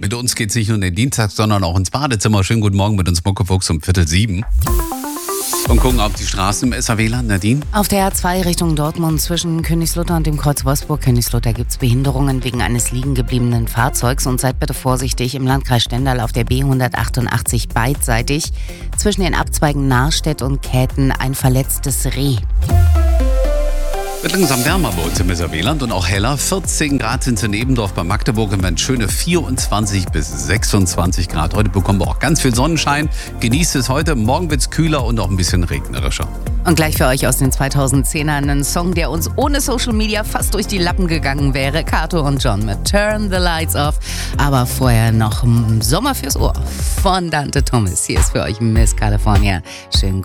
Mit uns geht's nicht nur in den Dienstag, sondern auch ins Badezimmer. Schönen guten Morgen mit uns Muckefuchs um 6:45. Und gucken auf die Straßen im SAW-Land. Nadine? Auf der A2 Richtung Dortmund zwischen Königslutter und dem Kreuz Wolfsburg-Königslutter gibt es Behinderungen wegen eines liegen gebliebenen Fahrzeugs. Und seid bitte vorsichtig im Landkreis Stendal auf der B188 beidseitig. Zwischen den Abzweigen Nahrstedt und Käthen ein verletztes Reh. Wird langsam wärmer bei uns im SAW-Land und auch heller. 14 Grad sind es in Ebendorf bei Magdeburg und werden schöne 24 bis 26 Grad. Heute bekommen wir auch ganz viel Sonnenschein. Genießt es heute. Morgen wird es kühler und auch ein bisschen regnerischer. Und gleich für euch aus den 2010ern ein Song, der uns ohne Social Media fast durch die Lappen gegangen wäre. Kato und John mit Turn the Lights Off. Aber vorher noch Sommer fürs Ohr von Dante Thomas. Hier ist für euch Miss California. Schönen